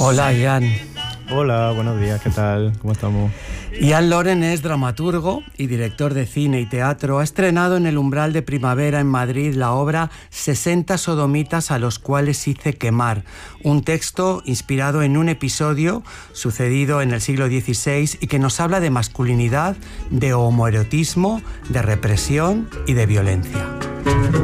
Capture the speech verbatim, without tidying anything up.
Hola, Ian. Hola, buenos días, ¿qué tal? ¿Cómo estamos? Ian Loren es dramaturgo y director de cine y teatro. Ha estrenado en el Umbral de Primavera en Madrid la obra sesenta sodomitas a los cuales hice quemar, un texto inspirado en un episodio sucedido en el siglo dieciséis y que nos habla de masculinidad, de homoerotismo, de represión y de violencia.